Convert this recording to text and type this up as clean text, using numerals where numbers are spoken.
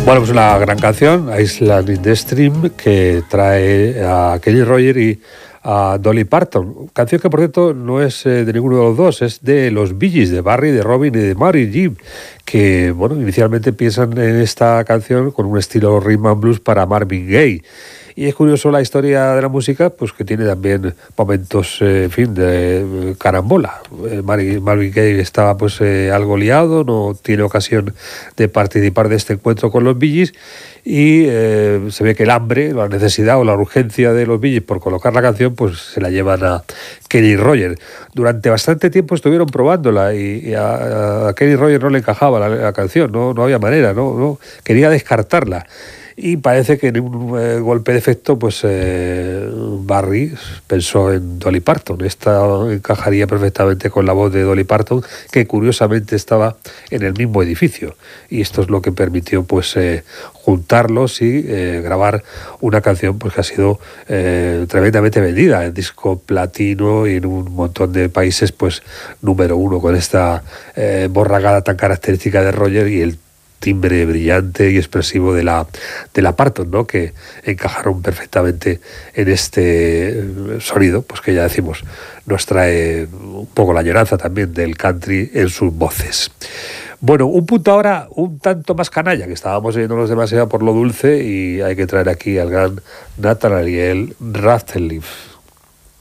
Bueno, pues una gran canción, Island in the Stream, que trae a Kenny Rogers y a Dolly Parton. Canción que, por cierto, no es de ninguno de los dos, es de los Bee Gees, de Barry, de Robin y de Mary Jim, que, bueno, inicialmente piensan en esta canción con un estilo rhythm and blues para Marvin Gaye. Y es curioso la historia de la música, pues que tiene también momentos, en fin, de carambola. Marvin Gaye estaba pues algo liado, no tiene ocasión de participar de este encuentro con los Bee Gees, y se ve que el hambre, la necesidad o la urgencia de los Bee Gees por colocar la canción, pues se la llevan a Kenny Rogers. Durante bastante tiempo estuvieron probándola y a Kenny Rogers no le encajaba la canción, no había manera, no quería descartarla. Y parece que en un golpe de efecto, pues Barry pensó en Dolly Parton. Esta encajaría perfectamente con la voz de Dolly Parton, que curiosamente estaba en el mismo edificio. Y esto es lo que permitió pues juntarlos y grabar una canción pues que ha sido tremendamente vendida en disco platino y en un montón de países pues número 1, con esta borragada tan característica de Roger y el timbre brillante y expresivo de la Parton, ¿no? Que encajaron perfectamente en este sonido, pues que ya decimos, nos trae un poco la añoranza también del country en sus voces. Bueno, un punto ahora un tanto más canalla, que estábamos yéndonos demasiado por lo dulce, y hay que traer aquí al gran Nathaniel Rateliff.